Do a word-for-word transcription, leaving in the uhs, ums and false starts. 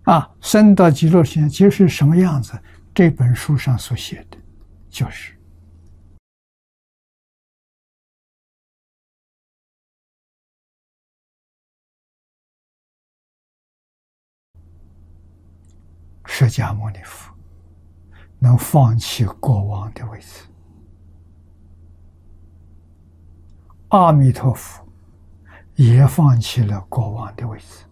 啊，升到极乐世界就是什么样子？这本书上所写的，就是释迦牟尼佛能放弃国王的位置，阿弥陀佛也放弃了国王的位置。